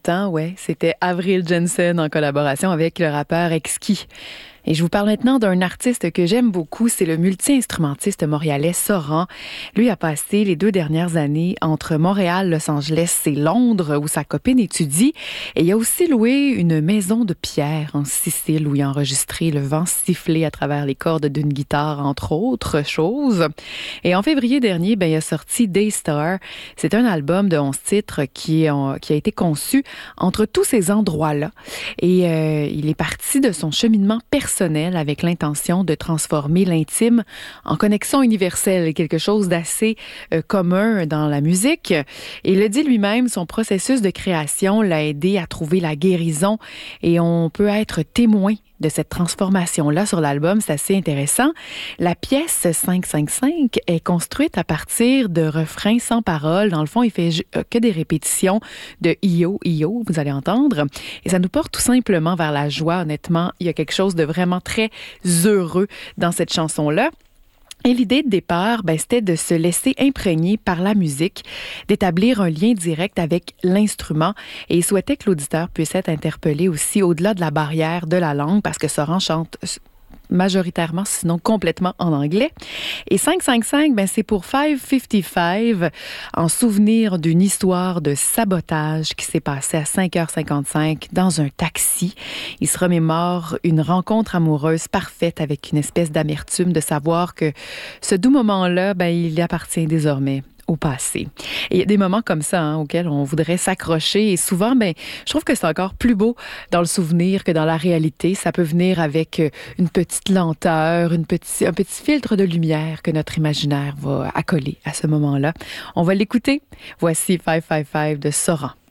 temps, ouais. C'était Avril Jensen en collaboration avec le rappeur Exki. Et je vous parle maintenant d'un artiste que j'aime beaucoup, c'est le multi-instrumentiste montréalais Soran. Lui a passé les 2 dernières années entre Montréal, Los Angeles et Londres, où sa copine étudie. Et il a aussi loué une maison de pierre en Sicile, où il a enregistré le vent siffler à travers les cordes d'une guitare, entre autres choses. Et en février dernier, il a sorti Daystar. C'est un album de 11 titres qui a été conçu entre tous ces endroits-là. Et il est parti de son cheminement personnel avec l'intention de transformer l'intime en connexion universelle, quelque chose d'assez commun dans la musique. Et il le dit lui-même, son processus de création l'a aidé à trouver la guérison et on peut être témoin de cette transformation-là sur l'album. C'est assez intéressant. La pièce 555 est construite à partir de refrains sans paroles. Dans le fond, il fait que des répétitions de Io, Io, vous allez entendre. Et ça nous porte tout simplement vers la joie. Honnêtement, il y a quelque chose de vraiment très heureux dans cette chanson-là. Et l'idée de départ, c'était de se laisser imprégner par la musique, d'établir un lien direct avec l'instrument. Et il souhaitait que l'auditeur puisse être interpellé aussi au-delà de la barrière de la langue, parce que Soran chante majoritairement, sinon complètement en anglais. Et 555, c'est pour 555, en souvenir d'une histoire de sabotage qui s'est passée à 5h55 dans un taxi. Il se remémore une rencontre amoureuse parfaite avec une espèce d'amertume de savoir que ce doux moment-là, il appartient désormais au passé. Et il y a des moments comme ça auxquels on voudrait s'accrocher et souvent, je trouve que c'est encore plus beau dans le souvenir que dans la réalité. Ça peut venir avec une petite lenteur, un petit filtre de lumière que notre imaginaire va accoler à ce moment-là. On va l'écouter. Voici 555 de Soran.